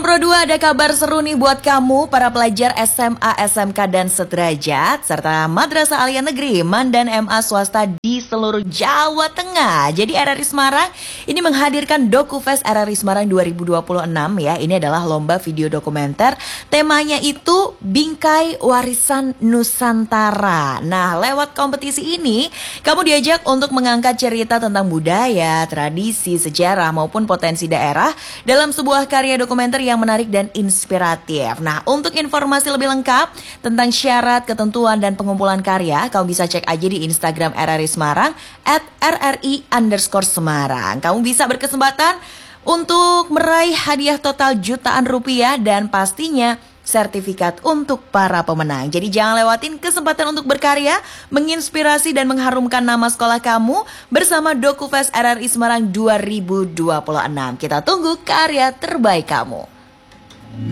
Pro 2 ada kabar seru nih buat kamu para pelajar SMA, SMK dan sederajat serta Madrasah Aliyah Negeri, MAN dan MA swasta di seluruh Jawa Tengah. Jadi RRI Semarang ini menghadirkan DokuFest RRI Semarang 2026 ya. Ini adalah lomba video dokumenter. Temanya itu Bingkai Warisan Nusantara. Nah, lewat kompetisi ini kamu diajak untuk mengangkat cerita tentang budaya, tradisi, sejarah maupun potensi daerah dalam sebuah karya dokumenter yang menarik dan inspiratif. Nah, untuk informasi lebih lengkap tentang syarat, ketentuan, dan pengumpulan karya, kamu bisa cek aja di Instagram RRI Semarang @rri_Semarang. Kamu bisa berkesempatan untuk meraih hadiah total jutaan rupiah dan pastinya sertifikat untuk para pemenang. Jadi jangan lewatin kesempatan untuk berkarya, menginspirasi dan mengharumkan nama sekolah kamu bersama DokuFest RRI Semarang 2026. Kita tunggu karya terbaik kamu.